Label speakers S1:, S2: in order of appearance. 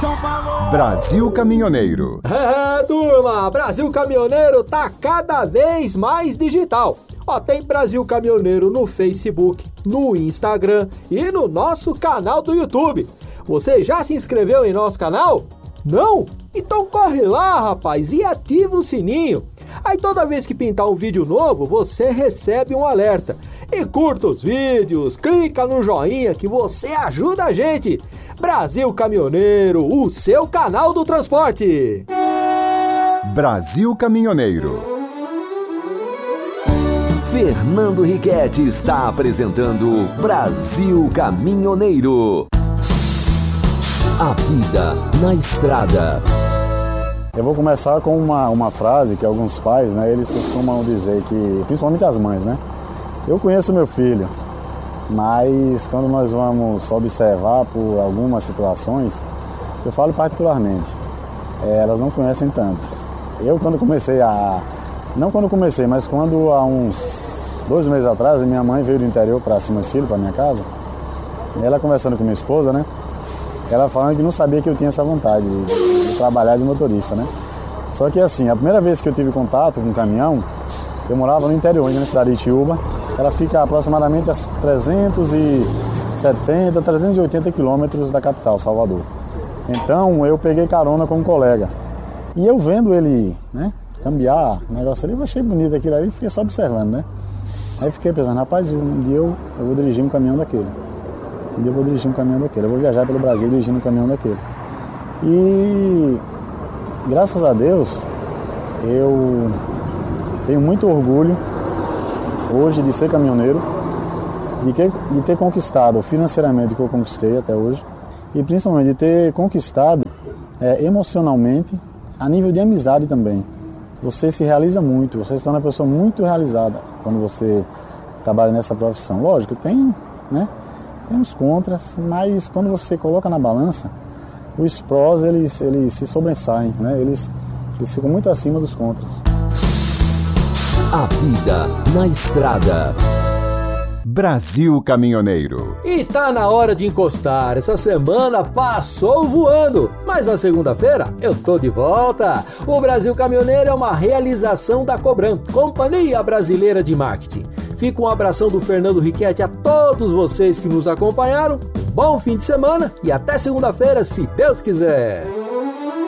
S1: Brasil Caminhoneiro.
S2: Turma, Brasil Caminhoneiro tá cada vez mais digital. Tem Brasil Caminhoneiro no Facebook, no Instagram e no nosso canal do YouTube. Você já se inscreveu em nosso canal? Não? Então corre lá, rapaz, e ativa o sininho. Aí toda vez que pintar um vídeo novo, você recebe um alerta. E curta os vídeos, clica no joinha que você ajuda a gente. Brasil Caminhoneiro, o seu canal do transporte.
S1: Brasil Caminhoneiro.
S3: Fernando Riquetti está apresentando Brasil Caminhoneiro. A vida na estrada.
S4: Eu vou começar com uma frase que alguns pais, né, eles costumam dizer que, principalmente as mães, né? Eu conheço meu filho, mas quando nós vamos observar por algumas situações, eu falo particularmente, elas não conhecem tanto. Eu mas quando há uns 2 meses atrás, minha mãe veio do interior para Simões Filho, para minha casa, ela conversando com minha esposa, né? Ela falando que não sabia que eu tinha essa vontade de trabalhar de motorista, né? Só que assim, a primeira vez que eu tive contato com um caminhão, eu morava no interior, na cidade de Itiúba. Ela fica aproximadamente a 370, 380 quilômetros da capital, Salvador. Então eu peguei carona com um colega. E eu vendo ele, né, cambiar o negócio ali, eu achei bonito aquilo ali e fiquei só observando, né? Aí fiquei pensando, rapaz, um dia eu vou dirigir um caminhão daquele. Eu vou viajar pelo Brasil dirigindo um caminhão daquele. E graças a Deus, eu tenho muito orgulho hoje de ser caminhoneiro, de ter conquistado financeiramente o que eu conquistei até hoje e principalmente de ter conquistado emocionalmente, a nível de amizade também. Você se realiza muito, você se torna uma pessoa muito realizada quando você trabalha nessa profissão. Lógico, tem uns contras, mas quando você coloca na balança, os prós eles se sobressaem, né? Eles ficam muito acima dos contras.
S3: A vida na estrada.
S1: Brasil Caminhoneiro.
S2: E tá na hora de encostar. Essa semana passou voando, mas na segunda-feira eu tô de volta. O Brasil Caminhoneiro é uma realização da Cobram, Companhia Brasileira de Marketing. Fica um abração do Fernando Riquetti a todos vocês que nos acompanharam. Bom fim de semana e até segunda-feira, se Deus quiser.